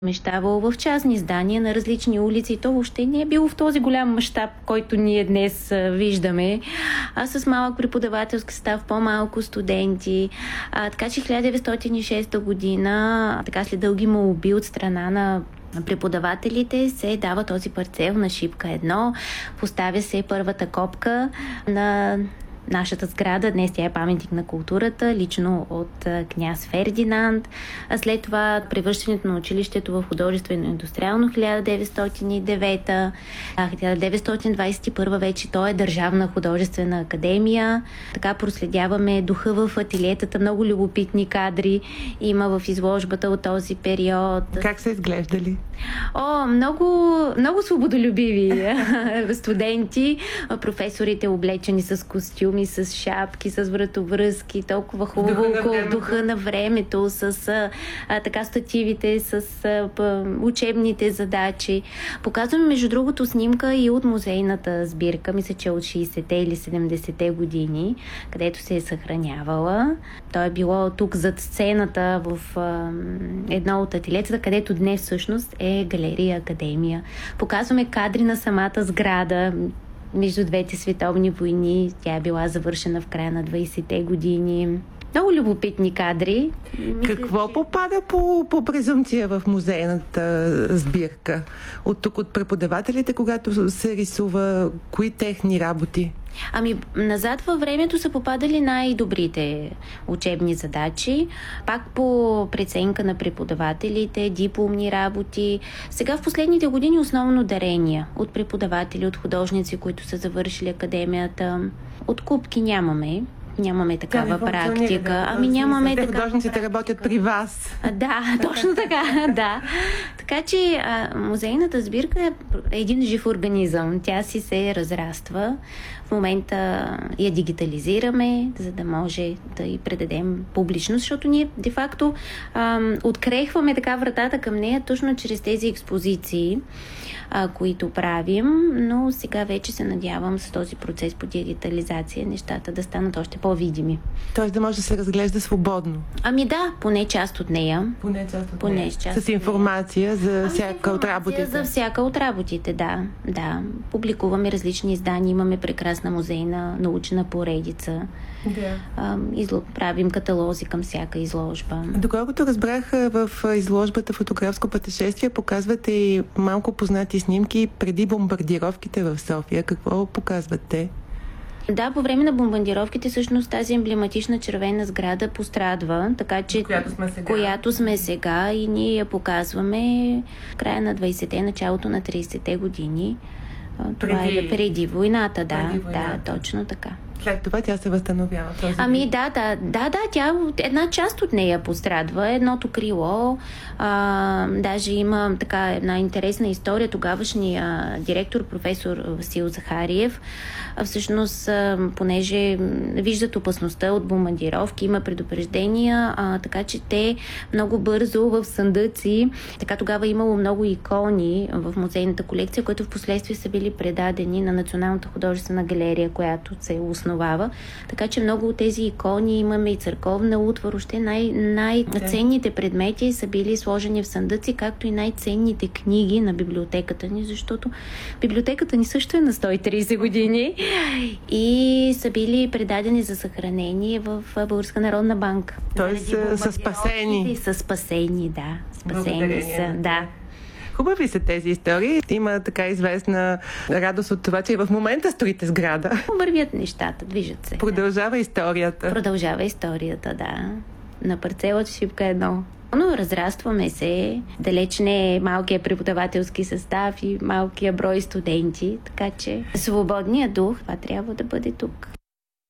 Мещавало в частни здания на различни улици. То въобще не е било в този голям мащаб, който ние днес виждаме, а с малък преподавателски състав, по-малко студенти. Така че 1906 година, така след дълги молби от страна на преподавателите, се дава този парцел на Шипка 1. Поставя се първата копка на нашата сграда. Днес тя е паметник на културата, лично от княз Фердинанд. А след това превръщането на училището в художествено-индустриално 1909. 1921 вече то е Държавна художествена академия. Така проследяваме духа в ателиетата. Много любопитни кадри има в изложбата от този период. Как са изглеждали? Много свободолюбиви студенти. Професорите облечени с костюми, с шапки, с вратовръзки, толкова хубаво около духа на времето, с така стативите, с учебните задачи. Показваме, между другото, снимка и от музейната сбирка, мисля, че от 60-те или 70-те години, където се е съхранявала. То е било тук зад сцената в едно от ателиетата, където днес всъщност е галерия Академия. Показваме кадри на самата сграда между двете световни войни. Тя е била завършена в края на 20-те години. Много любопитни кадри. Какво попада по презумпция в музейната сбирка? От тук, от преподавателите, когато се рисува, кои техни работи? Назад във времето са попадали най-добрите учебни задачи. Пак по преценка на преподавателите, дипломни работи. Сега в последните години основно дарения от преподаватели, от художници, които са завършили академията. От купки нямаме такава практика. Нямаме такава. Художниците работят при вас. Да, точно така, да. Така че музейната сбирка е един жив организъм. Тя си се разраства. В момента я дигитализираме, за да може да й предадем публично, защото ние де-факто открехваме така вратата към нея точно чрез тези експозиции, които правим, но сега вече се надявам с този процес по дигитализация нещата да станат още по-видими. Тоест да може да се разглежда свободно? Да, поне част от нея. Поне част с информация за всяка от работите. За всяка от работите, да. Публикуваме различни издания, имаме прекрасна музейна научна поредица. Да. Правим каталози към всяка изложба. Доколкото разбрах, в изложбата "Фотографско пътешествие" показвате и малко познати снимки преди бомбардировките в София. Какво показват те? Да, по време на бомбардировките всъщност тази емблематична червена сграда пострадва, така че която сме сега и ние я показваме в края на 20-те, началото на 30-те години. Това е преди войната, да, точно така. След това тя се възстановява. Тя една част от нея пострадва. Едното крило. Даже има така една интересна история. Тогавашния директор, професор Васил Захариев, всъщност, понеже виждат опасността от бомбардировки, има предупреждения, така че те много бързо в съндъци, така тогава имало много икони в музейната колекция, които в последствие са били предадени на Националната художествена галерия, която се основава. Така че много от тези икони, имаме и църковна утвар, още най-ценните предмети са били сложени в съндъци, както и най-ценните книги на библиотеката ни, защото библиотеката ни също е на 130 години и са били предадени за съхранение в Българска народна банка. Тоест са спасени. Са спасени, да. Спасени са, да. Хубави са тези истории. Има така известна радост от това, че и в момента строите сграда. Вървят нещата, движат се. Продължава историята, да. На парцела Шипка 1. Но разрастваме се. Далеч не е малкият преподавателски състав и малкия брой студенти. Така че свободният дух, това трябва да бъде тук.